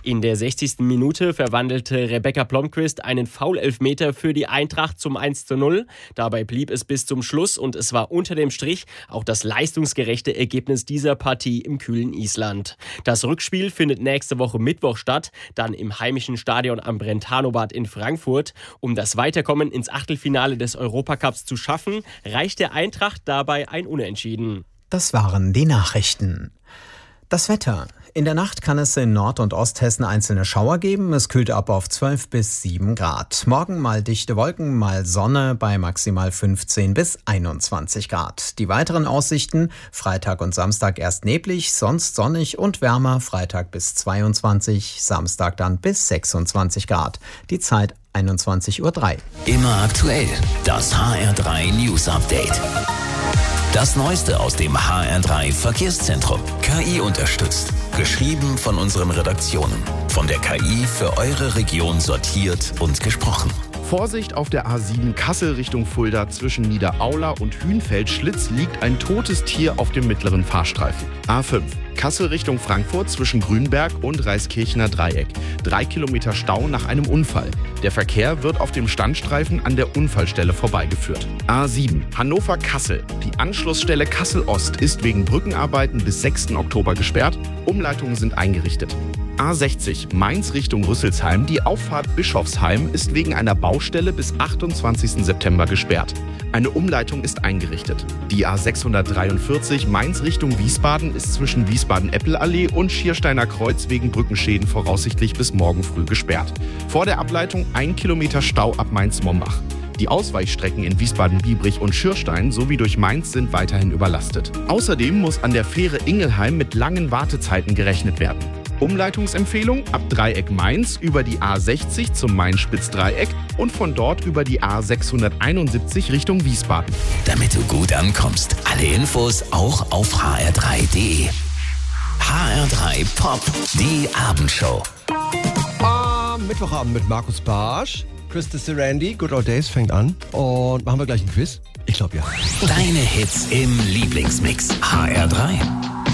In der 60. Minute verwandelte Rebecca Blomqvist einen Foul-Elfmeter für die Eintracht zum 1:0. Dabei blieb es bis zum Schluss und es war unter dem Strich auch das leistungsgerechte Ergebnis dieser Partie im kühlen Island. Das Rückspiel findet nächste Woche Mittwoch statt, dann im heimischen Stadion am Brentano-Bad in Frankfurt. Um das Weiterkommen ins Achtelfinale des Europacups zu schaffen, reicht der Eintracht dabei ein Unentschieden. Das waren die Nachrichten. Das Wetter. In der Nacht kann es in Nord- und Osthessen einzelne Schauer geben. Es kühlt ab auf 12 bis 7 Grad. Morgen mal dichte Wolken, mal Sonne bei maximal 15 bis 21 Grad. Die weiteren Aussichten: Freitag und Samstag erst neblig, sonst sonnig und wärmer. Freitag bis 22, Samstag dann bis 26 Grad. Die Zeit 21:03 Uhr. Immer aktuell. Das HR3 News Update. Das Neueste aus dem HR3 Verkehrszentrum. KI unterstützt. Geschrieben von unseren Redaktionen. Von der KI für eure Region sortiert und gesprochen. Vorsicht auf der A7 Kassel Richtung Fulda zwischen Niederaula und Hünfeld-Schlitz liegt ein totes Tier auf dem mittleren Fahrstreifen. A5 Kassel Richtung Frankfurt zwischen Grünberg und Reiskirchener Dreieck. 3 Kilometer Stau nach einem Unfall. Der Verkehr wird auf dem Standstreifen an der Unfallstelle vorbeigeführt. A7 Hannover-Kassel. Die Anschlussstelle Kassel-Ost ist wegen Brückenarbeiten bis 6. Oktober gesperrt. Umleitungen sind eingerichtet. A60 Mainz Richtung Rüsselsheim. Die Auffahrt Bischofsheim ist wegen einer Baustelle bis 28. September gesperrt. Eine Umleitung ist eingerichtet. Die A643 Mainz Richtung Wiesbaden ist zwischen Wiesbaden-Eppelallee und Schiersteiner Kreuz wegen Brückenschäden voraussichtlich bis morgen früh gesperrt. Vor der Ableitung 1 Kilometer Stau ab Mainz-Mombach. Die Ausweichstrecken in Wiesbaden-Biebrich und Schürstein sowie durch Mainz sind weiterhin überlastet. Außerdem muss an der Fähre Ingelheim mit langen Wartezeiten gerechnet werden. Umleitungsempfehlung: ab Dreieck Mainz über die A60 zum Main-Spitz-Dreieck und von dort über die A671 Richtung Wiesbaden. Damit du gut ankommst. Alle Infos auch auf hr3.de. HR3 Pop, die Abendshow. Am Mittwochabend mit Markus Barsch. Krista Sarandi, Good Old Days fängt an. Und machen wir gleich ein Quiz? Ich glaube ja. Deine Hits im Lieblingsmix. HR3.